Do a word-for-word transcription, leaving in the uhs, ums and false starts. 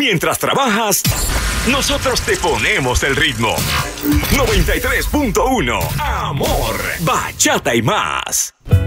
Mientras trabajas, nosotros te ponemos el ritmo. noventa y tres punto uno, Amor, bachata y más.